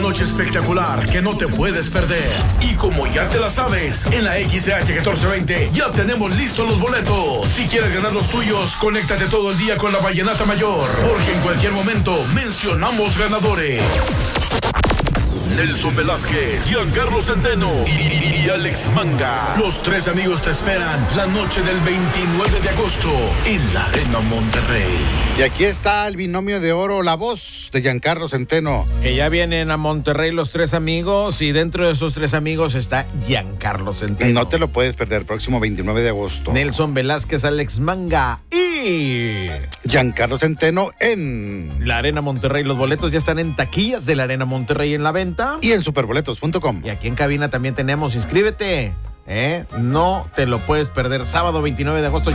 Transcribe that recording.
noche espectacular que no te puedes perder. Y como ya te la sabes, en la XH 1420 ya tenemos listos los boletos. Si quieres ganar los tuyos, conéctate todo el día con la Vallenata Mayor, porque en cualquier momento mencionamos ganadores. Nelson Velázquez, Giancarlo Centeno y Alex Manga. Los tres amigos te esperan la noche del 29 de agosto en la Arena Monterrey. Y aquí está el binomio de oro, la voz de Giancarlo Centeno. Que ya vienen a Monterrey los tres amigos y dentro de esos tres amigos está Giancarlo Centeno. No te lo puedes perder, próximo 29 de agosto. Nelson Velázquez, Alex Manga y Giancarlo Centeno en la Arena Monterrey. Los boletos ya están en taquillas de la Arena Monterrey en la venta. Y en superboletos.com. Y aquí en cabina también tenemos, inscríbete, no te lo puedes perder, sábado 29 de agosto.